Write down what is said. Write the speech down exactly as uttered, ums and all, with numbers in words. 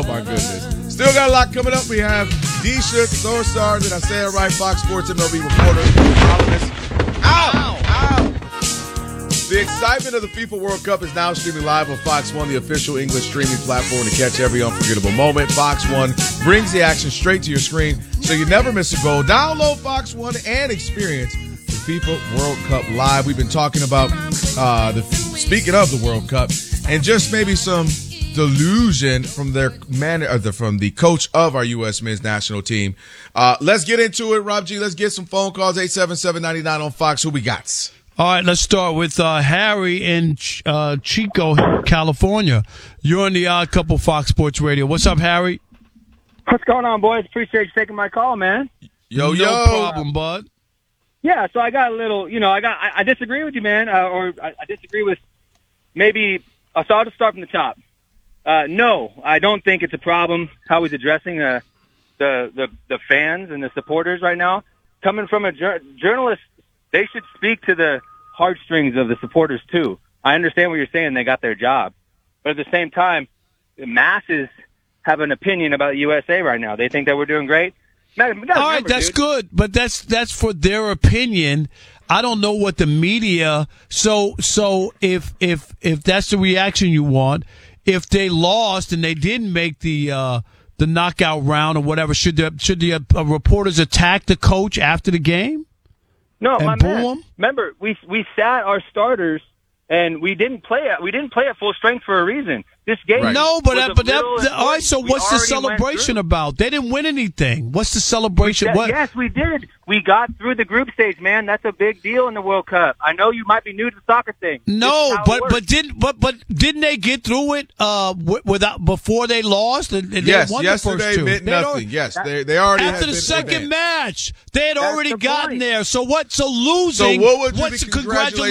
my goodness. Still got a lot coming up. We have Deisha Thorsar, did I say it right? Fox Sports M L B reporter, columnist. Ow! Ow! The excitement of the FIFA World Cup is now streaming live on Fox One, the official English streaming platform to catch every unforgettable moment. Fox One brings the action straight to your screen so you never miss a goal. Download Fox One and experience the FIFA World Cup live. We've been talking about, uh, the speaking of the World Cup, and just maybe some delusion from their man, or the, from the coach of our U S men's national team. Uh, let's get into it, Rob G. Let's get some phone calls. eight seven seven, nine nine on Fox. Who we got? All right, let's start with uh, Harry in uh, Chico, California. You're on the Odd Couple Fox Sports Radio. What's up, Harry? What's going on, boys? Appreciate you taking my call, man. Yo, no yo. No problem, bud. Yeah, so I got a little, you know, I got, I, I disagree with you, man, uh, or I, I disagree with maybe, uh, so I'll just start from the top. Uh, no, I don't think it's a problem how he's addressing uh, the, the the fans and the supporters right now. Coming from a jur- journalist, they should speak to the heartstrings of the supporters too. I understand what you're saying; they got their job, but at the same time, the masses have an opinion about U S A right now. They think that we're doing great. Now, All right, remember, that's dude, good, but that's that's for their opinion. I don't know what the media. So so if if if that's the reaction you want. If they lost and they didn't make the uh, the knockout round or whatever, should the should the uh, reporters attack the coach after the game? No, and my boo man. him? Remember, we we sat our starters and we didn't play it. We didn't play at full strength for a reason. This game, Right. No, but was that, a but that, little that all right. So important. what's We the already went celebration through. about? They didn't win anything. What's the celebration? That- What? Yes, we did. We got through the group stage, man. That's a big deal in the World Cup. I know you might be new to the soccer thing. This No, is how it but works. but didn't but but didn't they get through it uh w- without before they lost? And, and Yes, they won yesterday the first two. meant They'd nothing. already- yes, they they already had After the been second advanced. match, they had That's already the gotten point. there. So what? So losing. So what would you what's be congratulations